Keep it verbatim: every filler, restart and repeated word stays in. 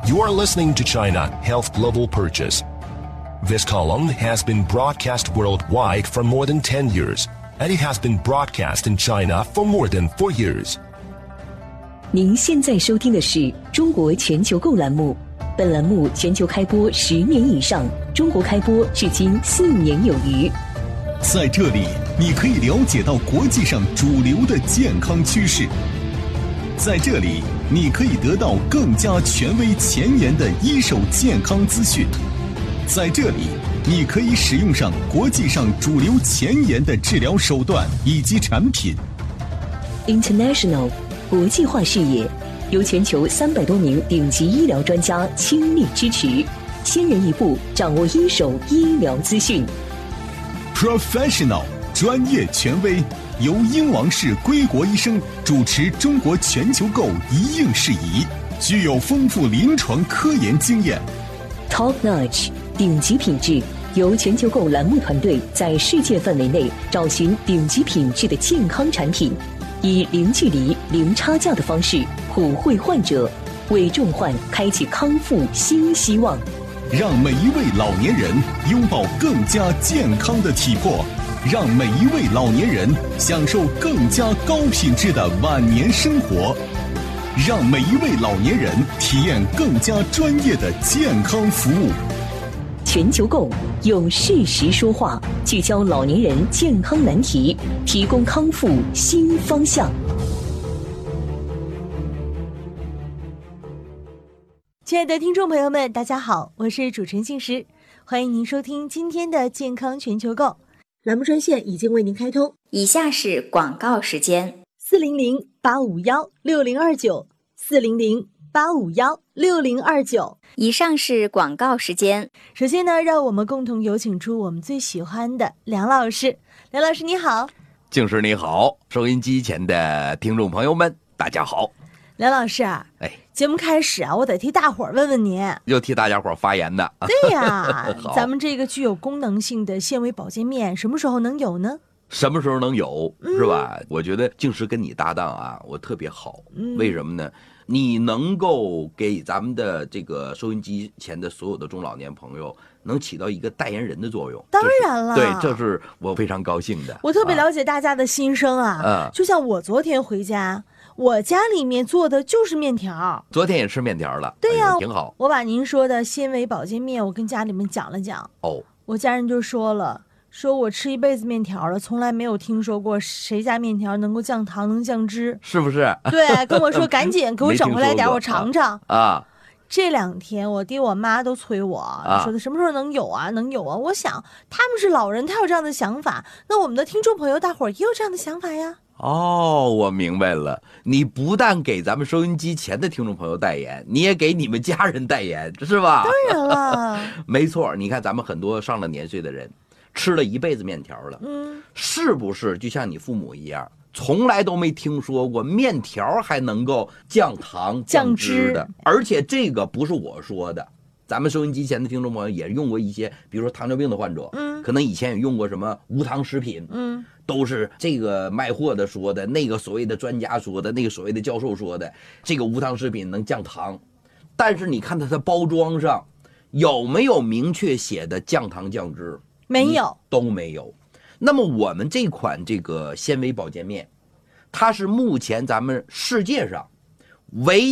You are listening to China Health Global Purchase. This column has been broadcast worldwide for more than ten years, and it has been broadcast in China for more than four years. 您现在收听的是中国全球购栏目，本栏目全球开播十年以上，中国开播至今四年有余。 在这里，你可以了解到国际上主流的健康趋势。在这里，你可以得到更加权威前沿的一手健康资讯。在这里，你可以使用上国际上主流前沿的治疗手段以及产品。 International 国际化视野，由全球三百多名顶级医疗专家倾力支持，先人一步掌握一手医疗资讯。 Professional 专业权威，由英王氏归国医生主持中国全球购一应事宜，具有丰富临床科研经验。 Top Notch 顶级品质，由全球购栏目团队在世界范围内找寻顶级品质的健康产品，以零距离、零差价的方式普惠患者，为重患开启康复新希望。 让每一位老年人拥抱更加健康的体魄，让每一位老年人享受更加高品质的晚年生活，让每一位老年人体验更加专业的健康服务。 全球购用事实说话，聚焦老年人健康难题，提供康复新方向。 亲爱的听众朋友们，大家好，我是主持人杏石，欢迎您收听今天的健康全球购栏目，专线已经为您开通， 以下是广告时间： 四零零八五幺六零二九，四零零八五幺六零二九。 以上是广告时间。 首先呢，让我们共同有请出我们最喜欢的梁老师。梁老师你好。 静师你好，收音机前的听众朋友们大家好。 梁老师啊， 哎， 节目开始啊，我得替大伙儿问问您， 又替大家伙儿发言的。 对呀咱们这个具有功能性的纤维保健面什么时候能有呢？ 什么时候能有、 嗯、 是吧？我觉得静师跟你搭档啊，我特别好、 嗯、 为什么呢？你能够给咱们的这个收音机前的所有的中老年朋友能起到一个代言人的作用。 当然了， 对，这是我非常高兴的。 我特别了解大家的心声啊、 啊、 就像我昨天回家，我家里面做的就是面条， 昨天也吃面条了。 对呀、 哎、挺好。 我把您说的纤维保健面我跟家里面讲了讲， 哦， 我家人就说了，说我吃一辈子面条了，从来没有听说过谁家面条能够降糖能降脂， 是不是？ 对，跟我说赶紧给我整回来点我尝尝啊。 这两天我爹我妈都催我、啊、说的什么时候能有啊能有啊。我想他们是老人，他有这样的想法，那我们的听众朋友大伙儿也有这样的想法呀。 哦，我明白了，你不但给咱们收音机前的听众朋友代言，你也给你们家人代言，是吧？ 当然了没错，你看咱们很多上了年岁的人吃了一辈子面条了， 嗯， 是不是就像你父母一样，从来都没听说过面条还能够降糖降脂的？而且这个不是我说的，咱们收音机前的听众朋友也用过一些，比如说糖尿病的患者， 嗯， 可能以前也用过什么无糖食品， 嗯， 都是这个卖货的说的，那个所谓的专家说的，那个所谓的教授说的，这个无糖食品能降糖，但是你看它的包装上有没有明确写的降糖降脂？ 没有， 都没有。那么我们这款这个纤维保健面，它是目前咱们世界上唯